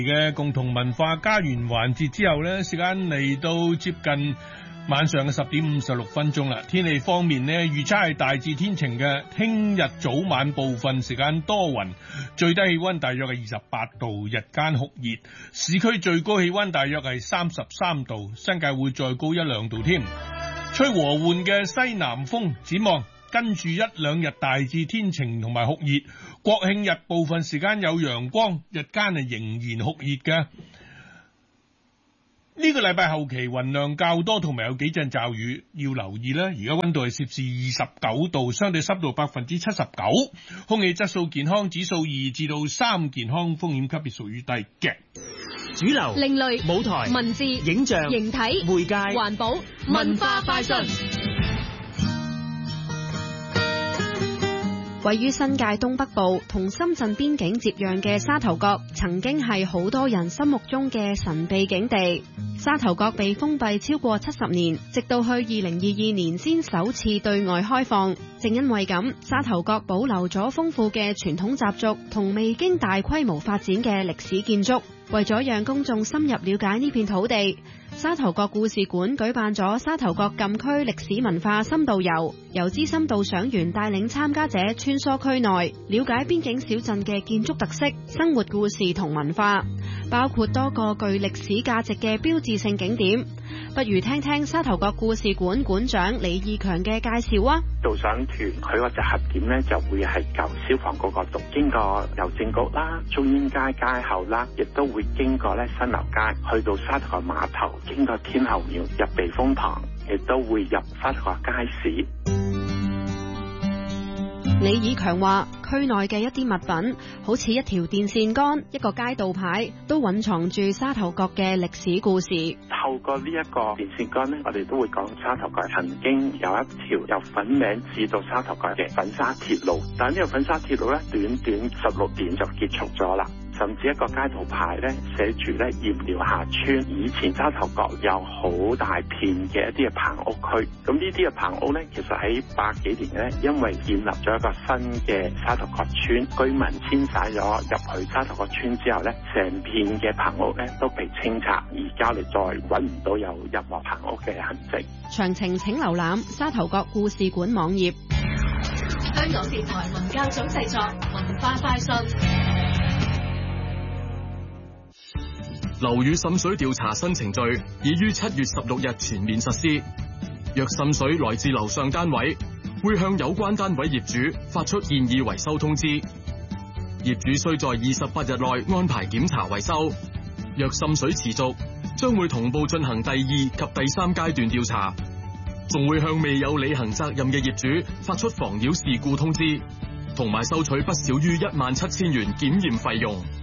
嘅共同文化家園環節之後呢，時間嚟到接近晚上嘅10點56分鐘啦。天氣方面呢，預測係大致天晴嘅，聽日早晚部分時間多雲，最低氣溫大約係28度，日間酷熱，市區最高氣溫大約係33度，新界會再高1-2度添。吹和緩嘅西南風，展望跟住1-2日大致天晴同埋酷熱，國慶日部分時間有陽光，日間係仍然酷熱嘅。呢個禮拜後期雲量較多，同埋有幾陣驟雨，要留意啦。而家溫度係攝氏29度，相對濕度79%，空氣質素健康指數2至3，健康風險級別屬於低嘅。 主流、 另類、 舞台、 文字、 影像、 形體、 媒介、 環保、文化快訊。位於新界東北部同深圳邊境接壤嘅沙頭角，曾經係好多人心目中嘅神秘景地。沙頭角被封閉超過70年，直到去2022年先首次對外開放。正因為咁，沙頭角保留咗豐富嘅傳統習俗同未經大規模發展嘅歷史建築。為咗讓公眾深入了解呢片土地，沙頭角故事館舉辦咗沙頭角禁區歷史文化深度遊，由資深導賞員帶領參加者穿梭區內，了解邊境小鎮嘅建築特色、生活故事同文化，包括多個具歷史價值嘅標誌性景點。不如聽聽沙頭角故事館館長李義強嘅介紹啊！ 導賞團佢個集合點呢，就會係舊消防局嗰度，經過郵政局啦、中英街街後啦，亦都會經過咧新樓街，去到沙頭角碼頭，經過天后廟入避風塘，亦都會入沙頭角街市。 李以強話：區內嘅一啲物品，好似一條電線桿、一個街道牌，都蘊藏住沙頭角嘅歷史故事。 透過呢一個電線桿呢，我哋都會講沙頭角曾經有一條由粉嶺至到沙頭角嘅粉沙鐵路，但係呢個粉沙鐵路呢，短短16年就結束咗啦。甚至一個街道牌咧，寫住咧鹽寮下村。以前沙頭角有好大片嘅一啲嘅棚屋區，咁呢啲嘅棚屋咧，其實喺80幾年咧，因為建立咗一個新嘅沙頭角村，居民遷徙咗入去沙頭角村之後咧，成片嘅棚屋咧都被清拆，而家你再揾唔到有任何棚屋嘅痕跡。 詳情請瀏覽沙頭角故事館網頁。 香港電台文教組製作文化快訊。 樓宇滲水調查新程序已於7月16日全面實施。若滲水來自樓上單位，會向有關單位業主發出建議維修通知。業主須在28日內安排檢查維修。若滲水持續，將會同步進行第2及第3階段調查，仲會向未有履行責任嘅業主發出妨擾事故通知，同埋收取不少於17000元檢驗費用。